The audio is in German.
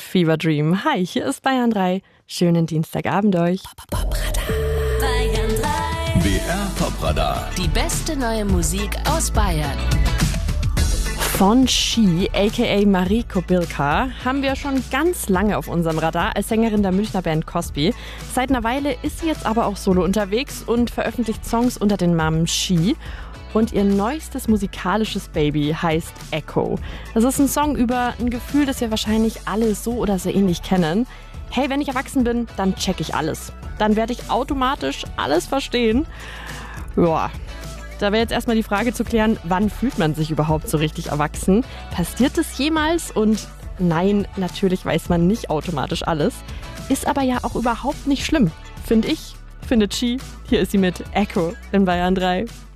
Fever Dream. Hi, hier ist Bayern 3. Schönen Dienstagabend euch. Bayern 3. BR Top-Radar. Die beste neue Musik aus Bayern. Von She, aka Marie Kobylka, haben wir schon ganz lange auf unserem Radar als Sängerin der Münchner Band Cosby. Seit einer Weile ist sie jetzt aber auch solo unterwegs und veröffentlicht Songs unter dem Namen She. Und ihr neuestes musikalisches Baby heißt Echo. Das ist ein Song über ein Gefühl, das wir wahrscheinlich alle so oder so ähnlich kennen. Hey, wenn ich erwachsen bin, dann check ich alles. Dann werde ich automatisch alles verstehen. Ja, da wäre jetzt erstmal die Frage zu klären, wann fühlt man sich überhaupt so richtig erwachsen? Passiert es jemals? Und nein, natürlich weiß man nicht automatisch alles. Ist aber ja auch überhaupt nicht schlimm, finde ich. Findet She. Hier ist sie mit Echo in Bayern 3.